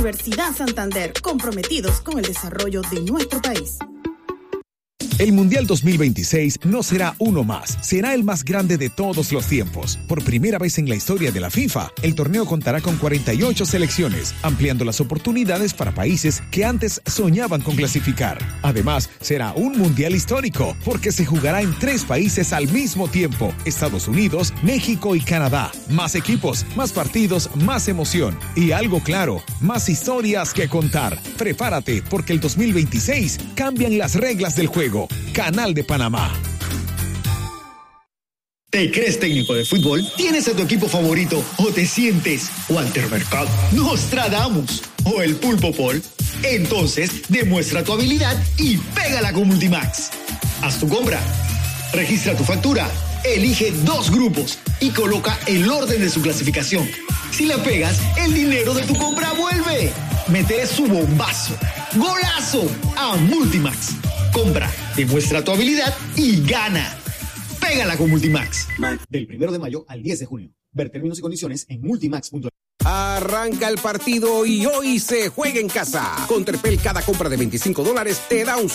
Universidad Santander, comprometidos con el desarrollo de nuestro país. El Mundial 2026 no será uno más, será el más grande de todos los tiempos. Por primera vez en la historia de la FIFA, el torneo contará con 48 selecciones, ampliando las oportunidades para países que antes soñaban con clasificar. Además, será un Mundial histórico, porque se jugará en 3 países al mismo tiempo: Estados Unidos, México y Canadá. Más equipos, más partidos, más emoción. Y algo claro, más historias que contar. Prepárate, porque el 2026 cambian las reglas del juego. Canal de Panamá. ¿Te crees técnico de fútbol? ¿Tienes a tu equipo favorito o te sientes Walter Mercado, Nostradamus o el Pulpo Paul? Entonces demuestra tu habilidad y pégala con Multimax. Haz tu compra, registra tu factura, elige 2 grupos y coloca el orden de su clasificación. Si la pegas, el dinero de tu compra vuelve. Mete su bombazo, golazo a Multimax. Compra, demuestra tu habilidad y gana. Pégala con Multimax. Del 1 de mayo al 10 de junio. Ver términos y condiciones en multimax.com. Arranca el partido y hoy se juega en casa. Con Terpel, cada compra de $25 te da un